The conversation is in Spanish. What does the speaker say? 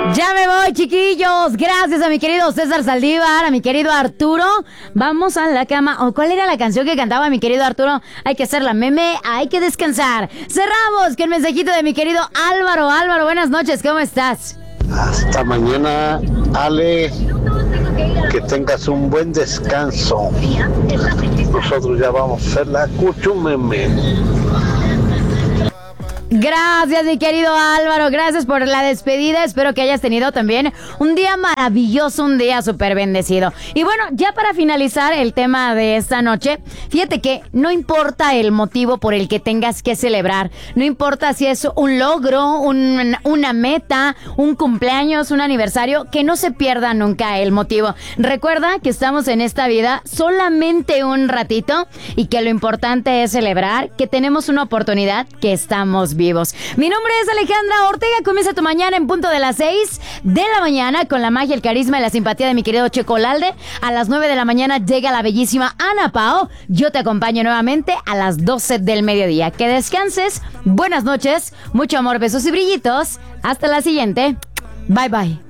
Ya me voy, chiquillos. Gracias a mi querido César Saldívar, a mi querido Arturo. Vamos a la cama. ¿Cuál era la canción que cantaba mi querido Arturo? Hay que hacer la meme, hay que descansar. Cerramos con el mensajito de mi querido Álvaro. Álvaro, buenas noches, ¿cómo estás? Hasta mañana, Ale. Que tengas un buen descanso. Nosotros ya vamos a hacer la cuchumeme. Gracias, mi querido Álvaro, gracias por la despedida. Espero que hayas tenido también un día maravilloso, un día súper bendecido. Y bueno, ya para finalizar el tema de esta noche, fíjate que no importa el motivo por el que tengas que celebrar, no importa si es un logro, una meta, un cumpleaños, un aniversario, que no se pierda nunca el motivo. Recuerda que estamos en esta vida solamente un ratito y que lo importante es celebrar que tenemos una oportunidad, que estamos vivos. Mi nombre es Alejandra Ortega. Comienza tu mañana en punto de las 6 de la mañana con la magia, el carisma y la simpatía de mi querido Checo Lalde. A las 9 de la mañana llega la bellísima Ana Pao. Yo te acompaño nuevamente a las 12 del mediodía. Que descanses. Buenas noches. Mucho amor, besos y brillitos. Hasta la siguiente. Bye bye.